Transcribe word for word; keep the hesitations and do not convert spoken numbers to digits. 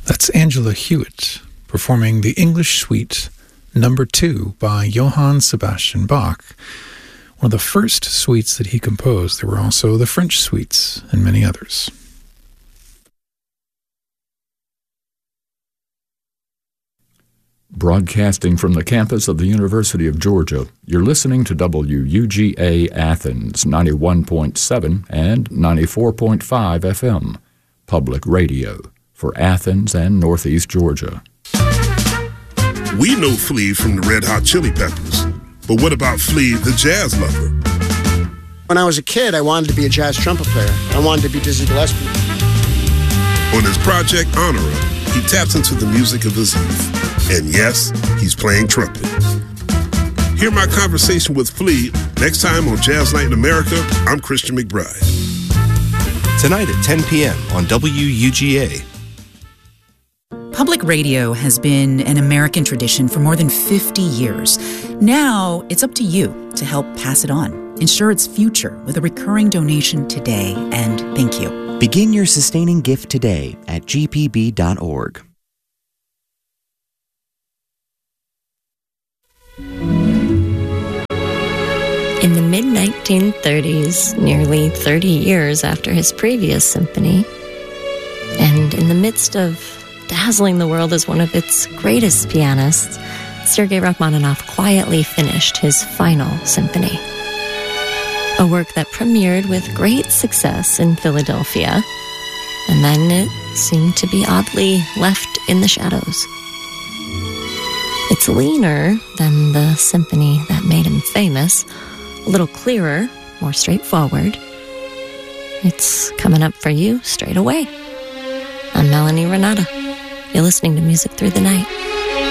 That's Angela Hewitt performing the English Suite Number Two by Johann Sebastian Bach, one of the first suites that he composed. There were also the French suites and many others. Broadcasting from the campus of the University of Georgia, you're listening to W U G A Athens ninety-one point seven and ninety-four point five F M, public radio for Athens and Northeast Georgia. We know Flea from the Red Hot Chili Peppers, but what about Flea, the jazz lover? When I was a kid, I wanted to be a jazz trumpet player. I wanted to be Dizzy Gillespie. On his project, Honora, he taps into the music of his youth. And yes, he's playing trumpet. Hear my conversation with Flea next time on Jazz Night in America. I'm Christian McBride. Tonight at ten p.m. on W U G A. Public radio has been an American tradition for more than fifty years. Now, it's up to you to help pass it on. Ensure its future with a recurring donation today, and thank you. Begin your sustaining gift today at g p b dot org. In the mid nineteen thirties, nearly thirty years after his previous symphony, and in the midst of dazzling the world as one of its greatest pianists, Sergei Rachmaninoff quietly finished his final symphony. A work that premiered with great success in Philadelphia, and then it seemed to be oddly left in the shadows. It's leaner than the symphony that made him famous, a little clearer, more straightforward. It's coming up for you straight away. I'm Melanie Renata. You're listening to Music Through the Night.